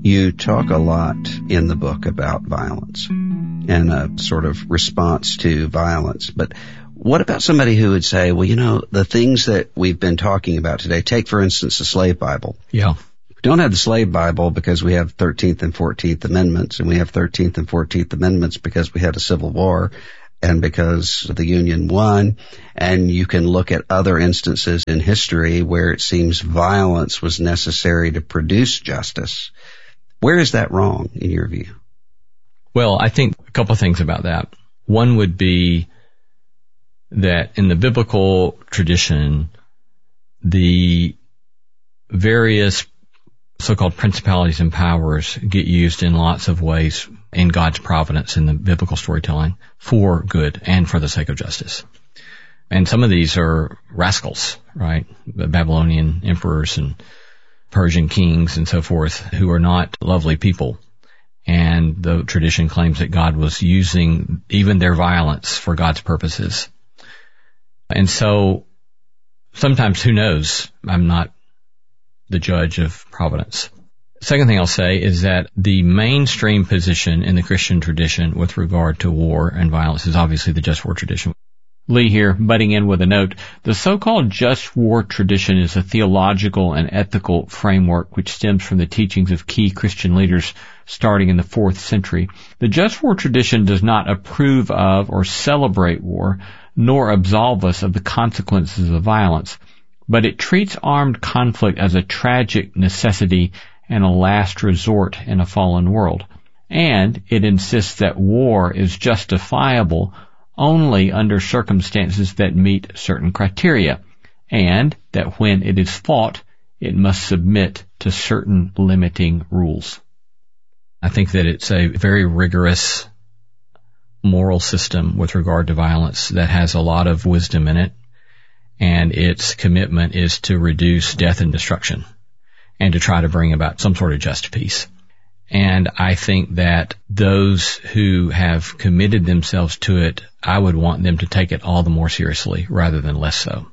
You talk a lot in the book about violence and a sort of response to violence. But what about somebody who would say, well, you know, the things that we've been talking about today, take, for instance, the slave Bible. Yeah. We don't have the slave Bible because we have 13th and 14th Amendments, and we have 13th and 14th Amendments because we had a civil war and because the Union won. And you can look at other instances in history where it seems violence was necessary to produce justice. Where is that wrong in your view? Well, I think a couple of things about that. One would be that in the biblical tradition, the various so-called principalities and powers get used in lots of ways in God's providence in the biblical storytelling for good and for the sake of justice. And some of these are rascals, right? The Babylonian emperors and Persian kings and so forth, who are not lovely people. And the tradition claims that God was using even their violence for God's purposes. And so sometimes, who knows? I'm not the judge of providence. Second thing I'll say is that the mainstream position in the Christian tradition with regard to war and violence is obviously the just war tradition. Lee here, butting in with a note. The so-called just war tradition is a theological and ethical framework which stems from the teachings of key Christian leaders starting in the 4th century. The just war tradition does not approve of or celebrate war, nor absolve us of the consequences of violence, but it treats armed conflict as a tragic necessity and a last resort in a fallen world. And it insists that war is justifiable only under circumstances that meet certain criteria, and that when it is fought, it must submit to certain limiting rules. I think that it's a very rigorous moral system with regard to violence that has a lot of wisdom in it, and its commitment is to reduce death and destruction and to try to bring about some sort of just peace. And I think that those who have committed themselves to it, I would want them to take it all the more seriously rather than less so.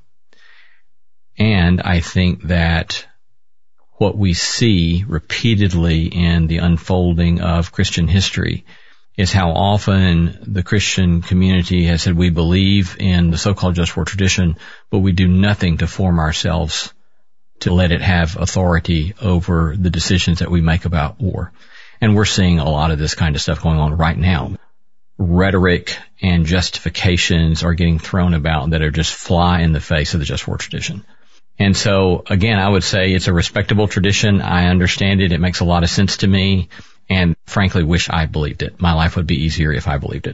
And I think that what we see repeatedly in the unfolding of Christian history is how often the Christian community has said we believe in the so-called just war tradition, but we do nothing to form ourselves to let it have authority over the decisions that we make about war. And we're seeing a lot of this kind of stuff going on right now. Rhetoric and justifications are getting thrown about that are just fly in the face of the just war tradition. And so, again, I would say it's a respectable tradition. I understand it. It makes a lot of sense to me. And frankly, wish I believed it. My life would be easier if I believed it.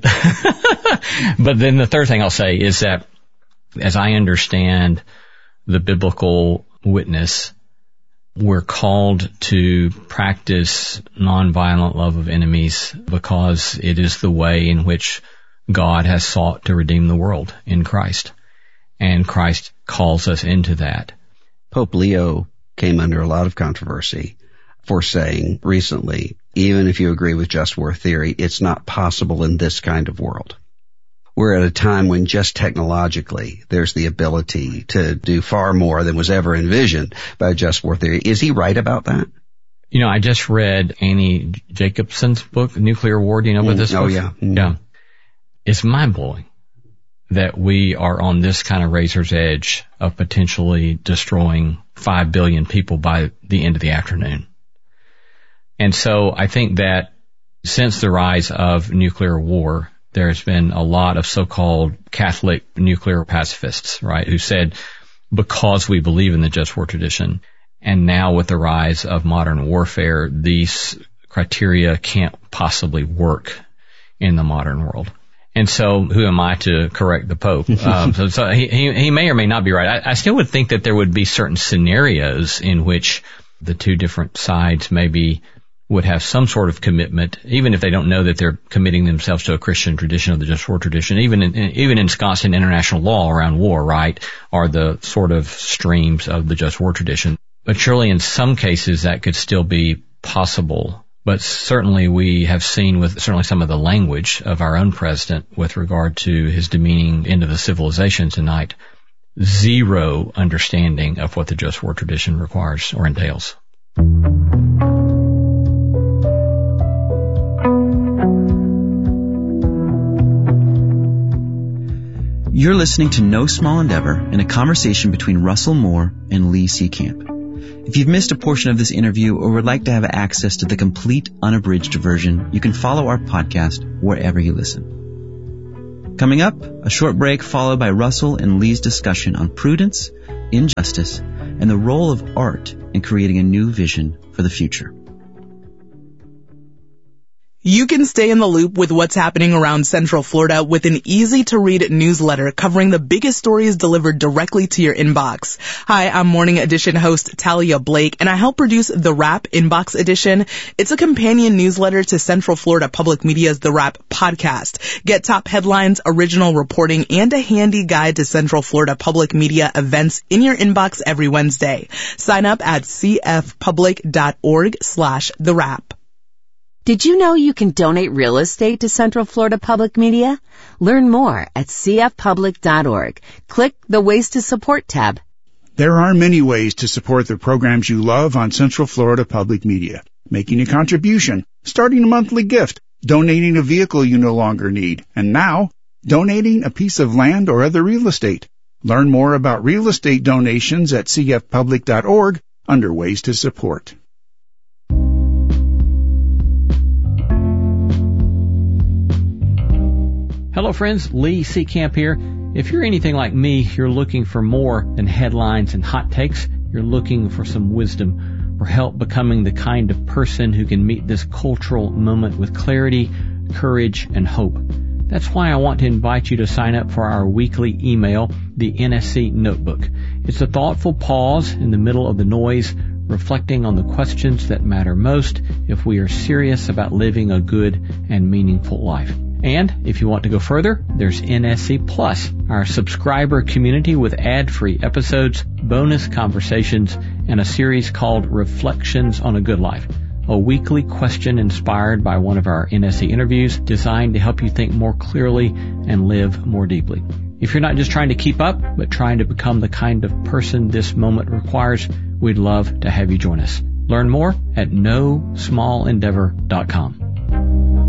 But then the third thing I'll say is that as I understand the biblical witness, we're called to practice nonviolent love of enemies because it is the way in which God has sought to redeem the world in Christ. And Christ calls us into that. Pope Leo came under a lot of controversy for saying recently, even if you agree with just war theory, it's not possible in this kind of world. We're at a time when just technologically there's the ability to do far more than was ever envisioned by just war theory. Is he right about that? You know, I just read Annie Jacobson's book, Nuclear War. Do you know about this book? Oh, yeah. Yeah. It's mind-blowing that we are on this kind of razor's edge of potentially destroying 5 billion people by the end of the afternoon. And so I think that since the rise of nuclear war, there's been a lot of so-called Catholic nuclear pacifists, right, who said, because we believe in the just war tradition, and now with the rise of modern warfare, these criteria can't possibly work in the modern world. And so who am I to correct the Pope? So he may or may not be right. I still would think that there would be certain scenarios in which the two different sides maybe would have some sort of commitment, even if they don't know that they're committing themselves to a Christian tradition or the just war tradition, even ensconced in international law around war, right, are the sort of streams of the just war tradition. But surely in some cases that could still be possible. But certainly we have seen with certainly some of the language of our own president with regard to his demeaning into the civilization tonight, zero understanding of what the just war tradition requires or entails. You're listening to No Small Endeavor in a conversation between Russell Moore and Lee C. Camp. If you've missed a portion of this interview or would like to have access to the complete unabridged version, you can follow our podcast wherever you listen. Coming up, a short break followed by Russell and Lee's discussion on prudence, injustice, and the role of art in creating a new vision for the future. You can stay in the loop with what's happening around Central Florida with an easy-to-read newsletter covering the biggest stories delivered directly to your inbox. Hi, I'm Morning Edition host Talia Blake, and I help produce The Wrap Inbox Edition. It's a companion newsletter to Central Florida Public Media's The Wrap podcast. Get top headlines, original reporting, and a handy guide to Central Florida Public Media events in your inbox every Wednesday. Sign up at cfpublic.org/The Wrap. Did you know you can donate real estate to Central Florida Public Media? Learn more at cfpublic.org. Click the Ways to Support tab. There are many ways to support the programs you love on Central Florida Public Media. Making a contribution, starting a monthly gift, donating a vehicle you no longer need, and now, donating a piece of land or other real estate. Learn more about real estate donations at cfpublic.org under Ways to Support. Hello friends, Lee C. Camp here. If you're anything like me, you're looking for more than headlines and hot takes. You're looking for some wisdom or help becoming the kind of person who can meet this cultural moment with clarity, courage, and hope. That's why I want to invite you to sign up for our weekly email, the NSC Notebook. It's a thoughtful pause in the middle of the noise, reflecting on the questions that matter most if we are serious about living a good and meaningful life. And if you want to go further, there's NSC Plus, our subscriber community with ad-free episodes, bonus conversations, and a series called Reflections on a Good Life, a weekly question inspired by one of our NSC interviews designed to help you think more clearly and live more deeply. If you're not just trying to keep up, but trying to become the kind of person this moment requires, we'd love to have you join us. Learn more at nosmallendeavor.com.